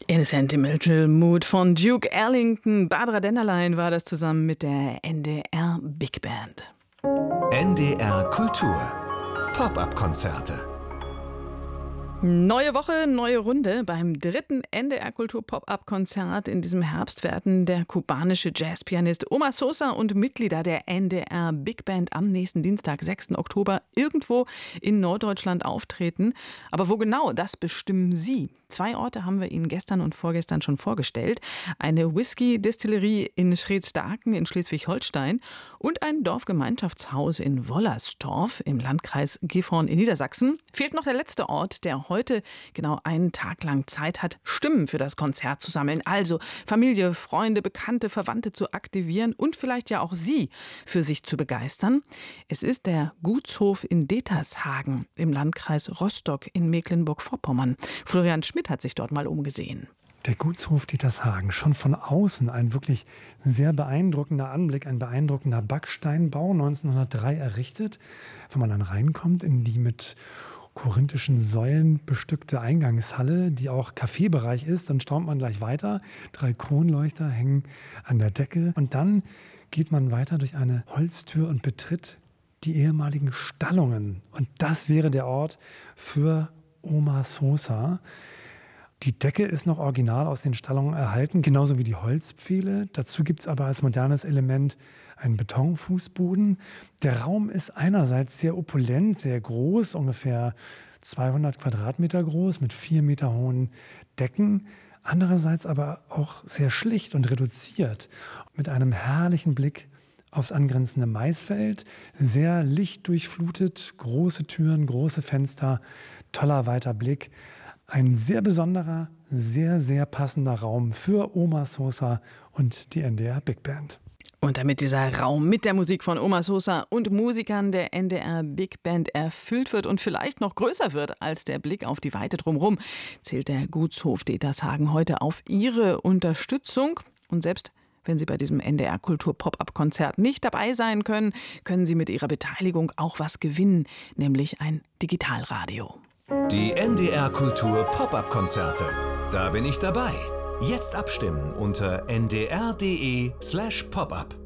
In a Sentimental Mood von Duke Ellington. Barbara Dennerlein war das zusammen mit der NDR Big Band. NDR Kultur. Pop-up-Konzerte. Neue Woche, neue Runde. Beim 3. NDR Kultur Pop-up-Konzert in diesem Herbst werden der kubanische Jazzpianist Omar Sosa und Mitglieder der NDR Big Band am nächsten Dienstag, 6. Oktober, irgendwo in Norddeutschland auftreten. Aber wo genau, das bestimmen Sie. 2 Orte haben wir Ihnen gestern und vorgestern schon vorgestellt. Eine Whisky-Distillerie in Schredstarken in Schleswig-Holstein und ein Dorfgemeinschaftshaus in Wollerstorf im Landkreis Gifhorn in Niedersachsen. Fehlt noch der letzte Ort, der heute genau einen Tag lang Zeit hat, Stimmen für das Konzert zu sammeln. Also Familie, Freunde, Bekannte, Verwandte zu aktivieren und vielleicht ja auch Sie für sich zu begeistern. Es ist der Gutshof in Detershagen im Landkreis Rostock in Mecklenburg-Vorpommern. Florian Schmidt hat sich dort mal umgesehen. Der Gutshof Detershagen, schon von außen ein wirklich sehr beeindruckender Anblick, ein beeindruckender Backsteinbau, 1903 errichtet. Wenn man dann reinkommt in die mit korinthischen Säulen bestückte Eingangshalle, die auch Kaffeebereich ist, dann staunt man gleich weiter. 3 Kronleuchter hängen an der Decke und dann geht man weiter durch eine Holztür und betritt die ehemaligen Stallungen. Und das wäre der Ort für Omar Sosa. Die Decke ist noch original aus den Stallungen erhalten, genauso wie die Holzpfähle. Dazu gibt es aber als modernes Element einen Betonfußboden. Der Raum ist einerseits sehr opulent, sehr groß, ungefähr 200 Quadratmeter groß, mit 4 Meter hohen Decken. Andererseits aber auch sehr schlicht und reduziert, mit einem herrlichen Blick aufs angrenzende Maisfeld, sehr lichtdurchflutet, große Türen, große Fenster, toller weiter Blick. Ein sehr besonderer, sehr, sehr passender Raum für Omar Sosa und die NDR Big Band. Und damit dieser Raum mit der Musik von Omar Sosa und Musikern der NDR Big Band erfüllt wird und vielleicht noch größer wird als der Blick auf die Weite drumherum, zählt der Gutshof Detershagen heute auf Ihre Unterstützung. Und selbst wenn Sie bei diesem NDR Kultur Pop-up-Konzert nicht dabei sein können, können Sie mit Ihrer Beteiligung auch was gewinnen, nämlich ein Digitalradio. Die NDR Kultur Pop-up-Konzerte. Da bin ich dabei. Jetzt abstimmen unter ndr.de/popup.